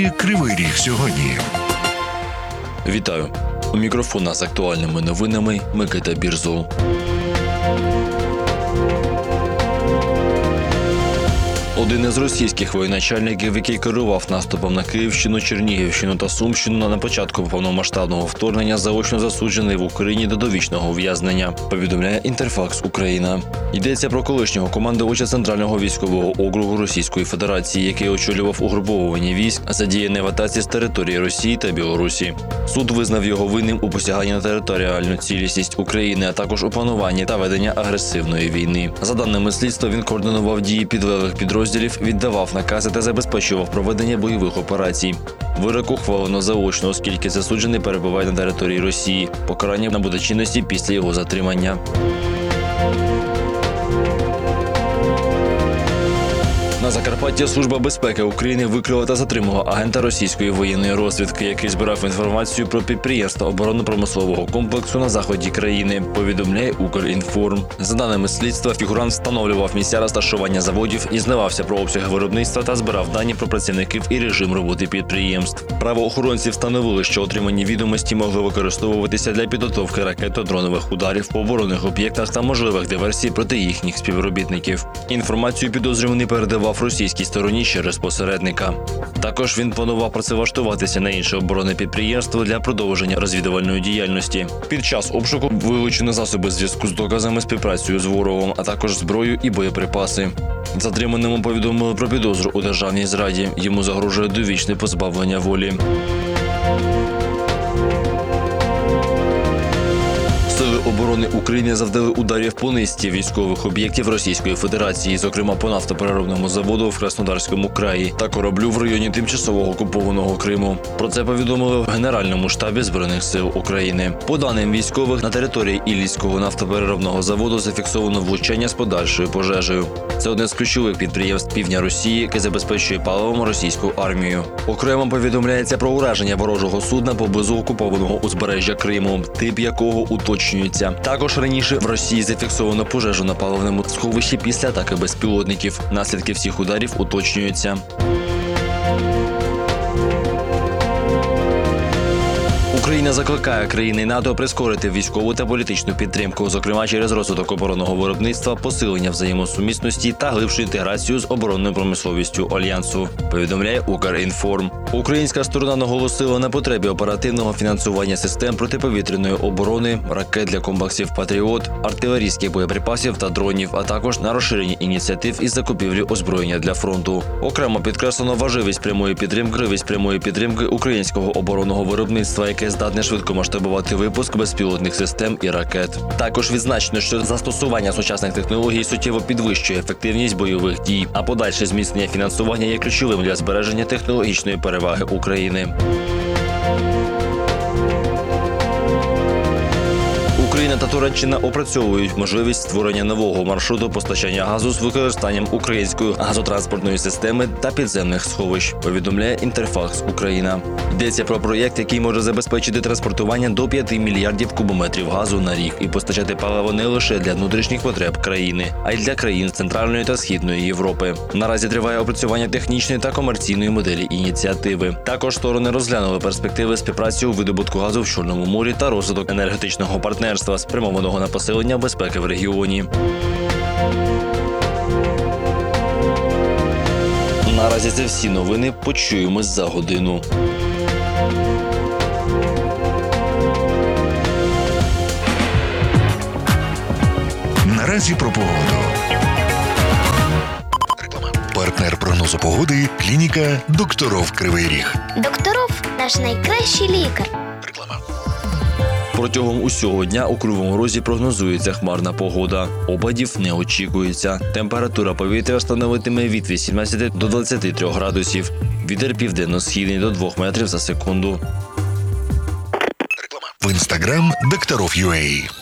Кривий Ріг сьогодні. Вітаю! У мікрофона з актуальними новинами Микита Бірзул. Один із російських воєначальників, який керував наступом на Київщину, Чернігівщину та Сумщину на початку повномасштабного вторгнення, заочно засуджений в Україні до довічного ув'язнення, повідомляє Інтерфакс Україна. Йдеться про колишнього командувача Центрального військового округу Російської Федерації, який очолював угруповування військ, задіяне в атаці з території Росії та Білорусі. Суд визнав його винним у посяганні на територіальну цілісність України, а також у плануванні та ведення агресивної війни. За даними слідства, він координував дії підлеглих підрозділів, віддавав накази та забезпечував проведення бойових операцій. Вирок ухвалено заочно, оскільки засуджений перебуває на території Росії. Покарання набуде чинності після його затримання. На Закарпатті Служба безпеки України викрила та затримала агента російської воєнної розвідки, який збирав інформацію про підприємства оборонно-промислового комплексу на заході країни, повідомляє Укрінформ. За даними слідства, фігурант встановлював місця розташування заводів, дізнавався про обсяг виробництва та збирав дані про працівників і режим роботи підприємств. Правоохоронці встановили, що отримані відомості могли використовуватися для підготовки ракето-дронових ударів по оборонних об'єктах та можливих диверсій проти їхніх співробітників. Інформацію підозрюваний передавав російській стороні через посередника. Також він планував працевлаштуватися на інше оборонне підприємство для продовження розвідувальної діяльності. Під час обшуку вилучено засоби зв'язку з доказами співпрацею з ворогом, а також зброю і боєприпаси. Затриманому повідомили про підозру у державній зраді. Йому загрожує довічне позбавлення волі. Сили оборони України завдали ударів по низці військових об'єктів Російської Федерації, зокрема по нафтопереробному заводу в Краснодарському краї та кораблю в районі тимчасово окупованого Криму. Про це повідомили в Генеральному штабі Збройних сил України. По даним військових, на території Ілліцького нафтопереробного заводу зафіксовано влучання з подальшою пожежею. Це одне з ключових підприємств півдня Росії, яке забезпечує паливом російську армію. Окремо повідомляється про ураження ворожого судна поблизу окупованого узбережжя Криму, тип якого уточнюється. Також раніше в Росії зафіксовано пожежу на паливному сховищі після атаки безпілотників. Наслідки всіх ударів уточнюються. Україна закликає країни НАТО прискорити військову та політичну підтримку, зокрема через розвиток оборонного виробництва, посилення взаємосумісності та глибшу інтеграцію з оборонною промисловістю Альянсу, повідомляє Укрінформ. Українська сторона наголосила на потребі оперативного фінансування систем протиповітряної оборони, ракет для комплексів «Патріот», артилерійських боєприпасів та дронів, а також на розширення ініціатив із закупівлі озброєння для фронту. Окремо підкреслено важливість прямої підтримки українського оборонного виробництва, яке здатне швидко масштабувати випуск безпілотних систем і ракет. Також відзначено, що застосування сучасних технологій суттєво підвищує ефективність бойових дій, а подальше зміцнення фінансування є ключовим для збереження технологічної переваги України. Україна та Туреччина опрацьовують можливість створення нового маршруту постачання газу з використанням української газотранспортної системи та підземних сховищ, повідомляє Інтерфакс Україна. Йдеться про проєкт, який може забезпечити транспортування до 5 мільярдів кубометрів газу на рік і постачати паливо не лише для внутрішніх потреб країни, а й для країн Центральної та Східної Європи. Наразі триває опрацювання технічної та комерційної моделі ініціативи. Також сторони розглянули перспективи співпраці у видобутку газу в Чорному морі та розвиток енергетичного партнерства, спрямованого на посилення безпеки в регіоні. Наразі це всі новини. Почуємось за годину. Наразі про погоду. Партнер прогнозу погоди – клініка «Докторов Кривий Ріг». Докторов – наш найкращий лікар. Протягом усього дня у Кривому Розі прогнозується хмарна погода. Опадів не очікується. Температура повітря становитиме від 18 до 23 градусів. Вітер південно-східний до 2 метрів за секунду. В Інстаграм «Докторов.UA».